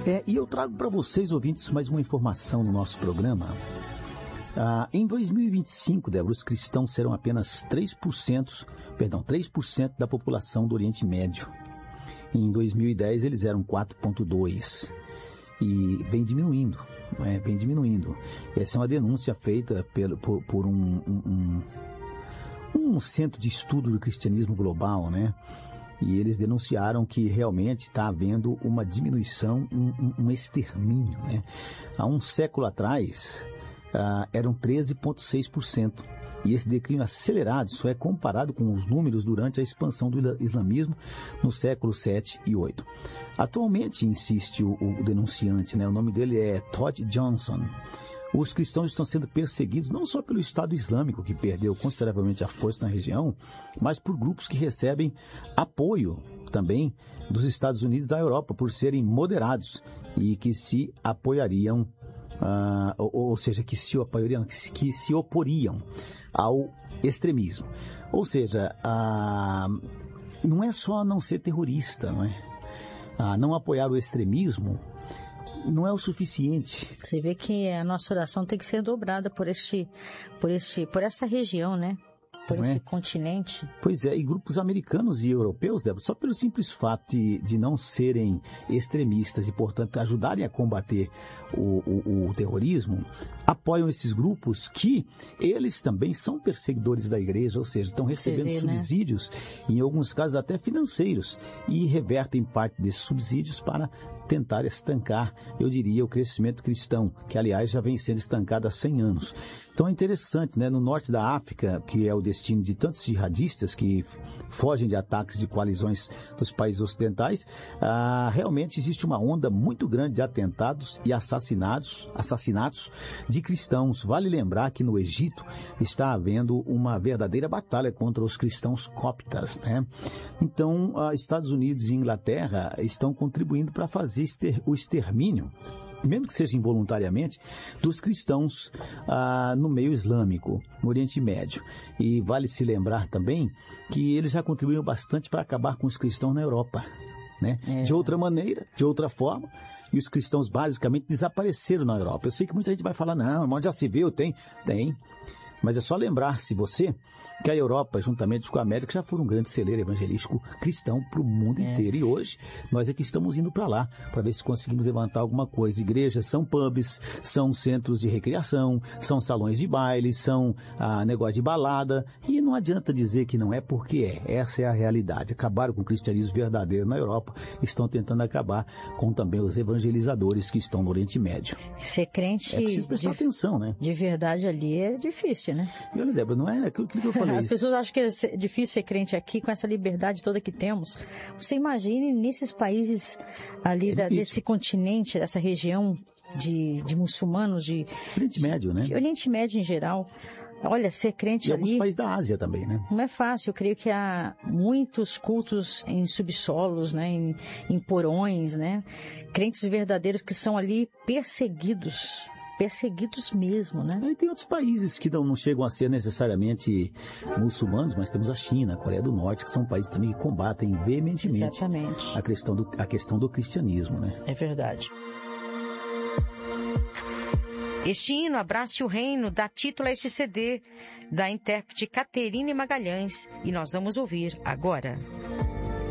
E eu trago para vocês, ouvintes, mais uma informação no nosso programa. Em 2025, Débora, os cristãos serão apenas 3% da população do Oriente Médio. Em 2010, eles eram 4,2%. E vem diminuindo, vem diminuindo. Essa é uma denúncia feita por um centro de estudo do cristianismo global, né? E eles denunciaram que realmente está havendo uma diminuição, um extermínio, né? Há um século atrás, eram 13,6%. E esse declínio acelerado só é comparado com os números durante a expansão do islamismo no século 7 e 8. Atualmente, insiste o denunciante, né? O nome dele é Todd Johnson. Os cristãos estão sendo perseguidos não só pelo Estado Islâmico, que perdeu consideravelmente a força na região, mas por grupos que recebem apoio também dos Estados Unidos e da Europa, por serem moderados e que se apoiariam, que se oporiam ao extremismo. Ou seja, não é só não ser terrorista, não é? Não apoiar o extremismo não é o suficiente. Você vê que a nossa oração tem que ser dobrada por essa região, né? Por esse continente. Pois é, e grupos americanos e europeus, Débora, só pelo simples fato de não serem extremistas e, portanto, ajudarem a combater o terrorismo, apoiam esses grupos que eles também são perseguidores da igreja, ou seja, estão recebendo subsídios, em alguns casos até financeiros, e revertem parte desses subsídios para tentar estancar, eu diria, o crescimento cristão, que, aliás, já vem sendo estancado há 100 anos. Então é interessante, né? No norte da África, que é o destino de tantos jihadistas que fogem de ataques de coalizões dos países ocidentais, realmente existe uma onda muito grande de atentados e assassinatos de cristãos. Vale lembrar que no Egito está havendo uma verdadeira batalha contra os cristãos coptas, né? Então, Estados Unidos e Inglaterra estão contribuindo para fazer o extermínio, mesmo que seja involuntariamente, dos cristãos no meio islâmico, no Oriente Médio. E vale se lembrar também que eles já contribuíram bastante para acabar com os cristãos na Europa, né? De outra maneira, de outra forma, e os cristãos basicamente desapareceram na Europa. Eu sei que muita gente vai falar, não, irmão, já se viu, tem. Mas é só lembrar-se você que a Europa, juntamente com a América, já foram um grande celeiro evangelístico cristão para o mundo inteiro. E hoje nós é que estamos indo para lá, para ver se conseguimos levantar alguma coisa. Igrejas são pubs, são centros de recreação, são salões de baile, são negócio de balada. E não adianta dizer que não é, porque essa é a realidade. Acabaram com o cristianismo verdadeiro na Europa, estão tentando acabar com também os evangelizadores que estão no Oriente Médio. Ser crente preciso prestar atenção, né? De verdade ali é difícil, né? E olha, Débora, não é aquilo que eu falei. As pessoas acham que é difícil ser crente aqui com essa liberdade toda que temos. Você imagine nesses países ali desse continente, dessa região de muçulmanos, de Oriente Médio, né? De Oriente Médio em geral. Olha, ser crente ali... E alguns países da Ásia também, né? Não é fácil. Eu creio que há muitos cultos em subsolos, né? Em porões, né? Crentes verdadeiros que são ali perseguidos mesmo, né? E tem outros países que não chegam a ser necessariamente muçulmanos, mas temos a China, a Coreia do Norte, que são países também que combatem veementemente a questão do cristianismo, né? É verdade. Este hino, Abrace o Reino, dá título a este CD da intérprete Caterine Magalhães, e nós vamos ouvir agora.